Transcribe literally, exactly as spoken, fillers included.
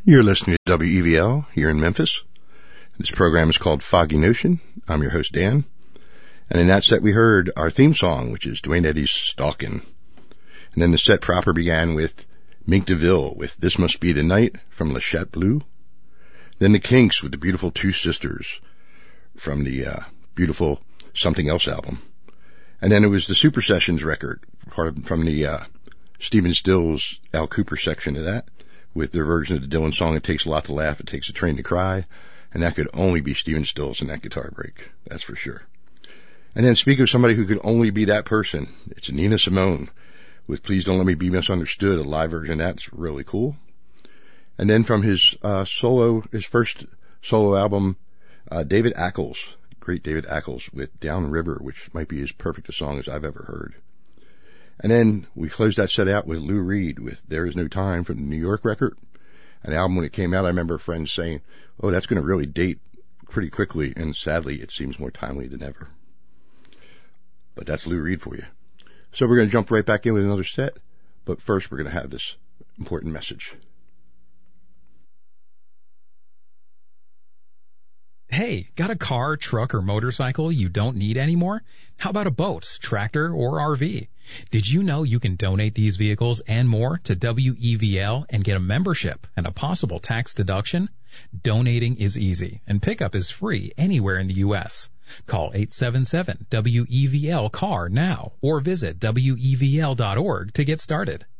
You're listening to W E V L here in Memphis. This program is called Foggy Notion. I'm your host, Dan. And in that set we heard our theme song, which is Duane Eddy's Stalkin'. And then the set proper began with Mink DeVille with This Must Be the Night from Le Chat Bleu. Then the Kinks with the beautiful Two Sisters from the uh, beautiful Something Else album. And then it was the Super Sessions record part of, from the uh, Stephen Stills, Al Cooper section of that, with their version of the Dylan song, It Takes a Lot to Laugh, It Takes a Train to Cry. And that could only be Stephen Stills in that guitar break. That's for sure. And then speaking of somebody who could only be that person, it's Nina Simone with Please Don't Let Me Be Misunderstood, a live version. That's really cool. And then from his uh solo, his first solo album, uh David Ackles, great David Ackles with Downriver, which might be as perfect a song as I've ever heard. And then we closed that set out with Lou Reed with There Is No Time from the New York record. An album when it came out, I remember friends saying, oh, that's going to really date pretty quickly. And sadly, it seems more timely than ever. But that's Lou Reed for you. So we're going to jump right back in with another set. But first, we're going to have this important message. Hey, got a car, truck, or motorcycle you don't need anymore? How about a boat, tractor, or R V? Did you know you can donate these vehicles and more to W E V L and get a membership and a possible tax deduction? Donating is easy, and pickup is free anywhere in the U S Call eight seven seven W E V L C A R now or visit W E V L dot org to get started.